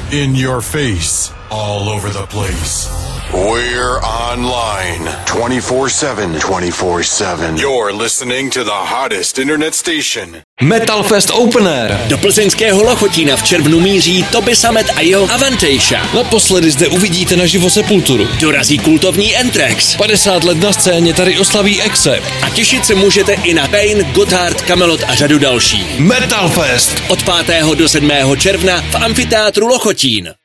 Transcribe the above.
In your face. All over the place. We're online 24/7. 24/7. You're listening to the hottest internet station. Metal Fest Open Air. Do plzeňského Lochotína v červnu míří Toby Sammet a jeho Avantasia. Naposledy zde uvidíte naživo Sepulturu. Dorazí kultovní Anthrax. 50 let na scéně tady oslaví Accept. A těšit se můžete i na Pain, Gotthard, Kamelot a řadu dalších. Metal Fest. Od 5. do 7. června v amfiteátru Lochotín.